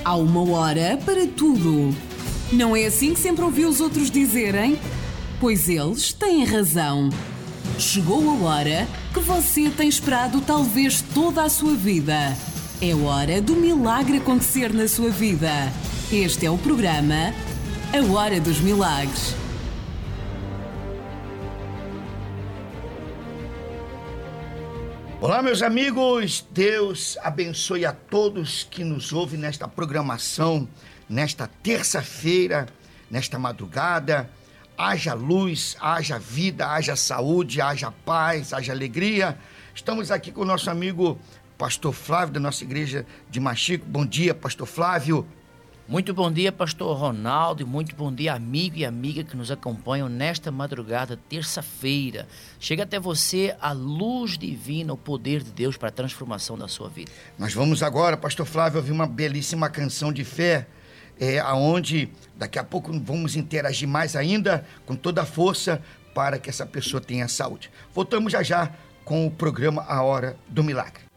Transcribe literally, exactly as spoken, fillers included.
Há uma hora para tudo. Não é assim que sempre ouviu os outros dizerem? Pois eles têm razão. Chegou a hora que você tem esperado talvez toda a sua vida. É hora do milagre acontecer na sua vida. Este é o programa A Hora dos Milagres. Olá, meus amigos, Deus abençoe a todos que nos ouvem nesta programação, nesta terça-feira, nesta madrugada. Haja luz, haja vida, haja saúde, haja paz, haja alegria. Estamos aqui com o nosso amigo Pastor Flávio, da nossa igreja de Machico. Bom dia, Pastor Flávio. Muito bom dia, Pastor Ronaldo, e muito bom dia, amigo e amiga que nos acompanham nesta madrugada, terça-feira. Chega até você a luz divina, o poder de Deus para a transformação da sua vida. Nós vamos agora, Pastor Flávio, ouvir uma belíssima canção de fé, é, aonde daqui a pouco vamos interagir mais ainda, com toda a força, para que essa pessoa tenha saúde. Voltamos já já com o programa A Hora do Milagre.